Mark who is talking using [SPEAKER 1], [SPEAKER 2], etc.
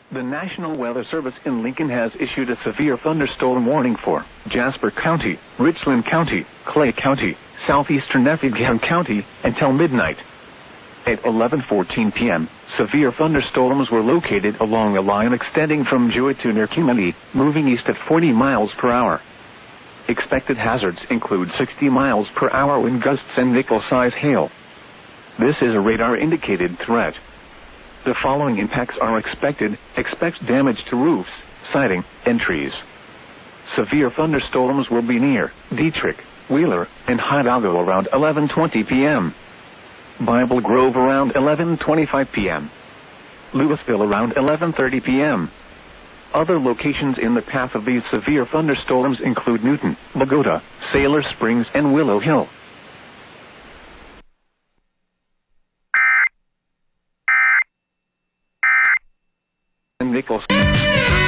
[SPEAKER 1] The National Weather Service in Lincoln has issued a severe thunderstorm warning for Jasper County, Richland County, Clay County, southeastern Effingham County, until midnight. At 11:14 p.m., severe thunderstorms were located along a line extending from Jewett to near Kimani, moving east at 40 miles per hour. Expected hazards include 60 miles per hour wind gusts and nickel-size hail. This is a radar-indicated threat. The following impacts are expected. Expect damage to roofs, siding, and trees. Severe thunderstorms will be near Dietrich, Wheeler, and Hidalgo around 11:20 p.m. Bible Grove around 11:25 p.m. Louisville around 11:30 p.m. Other locations in the path of these severe thunderstorms include Newton, Bogota, Sailor Springs, and Willow Hill. Nichols.